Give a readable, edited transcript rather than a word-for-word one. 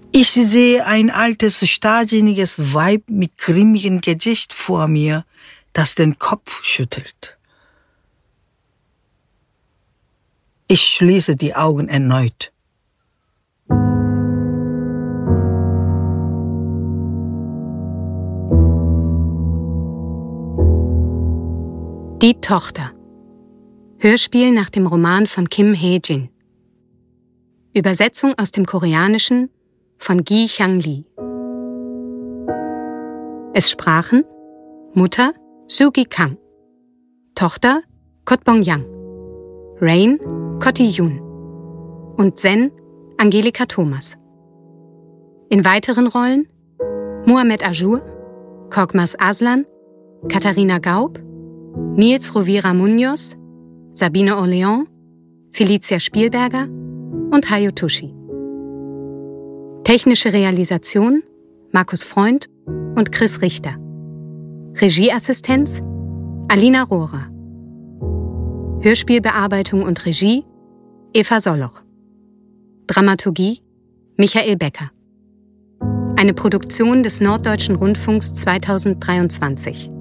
Ich sehe ein altes, starrsinniges Weib mit grimmigem Gesicht vor mir, das den Kopf schüttelt. Ich schließe die Augen erneut. Die Tochter. Hörspiel nach dem Roman von Kim Hae-jin. Übersetzung aus dem Koreanischen von Gi Hyang-lee. Es sprachen Mutter Soo-gi Kang, Tochter Kot Bong-yang, Rain Ko Ti-yoon und Zen Angelika Thomas. In weiteren Rollen Muhammad Ajur, Korkmaz Aslan, Katharina Gaub, Nils Rovira Munoz, Sabine Orleans, Felicia Spielberger und Hayo Tushi. Technische Realisation Markus Freund und Chris Richter. Regieassistenz Alina Rohrer. Hörspielbearbeitung und Regie Eva Solloch. Dramaturgie Michael Becker. Eine Produktion des Norddeutschen Rundfunks 2023.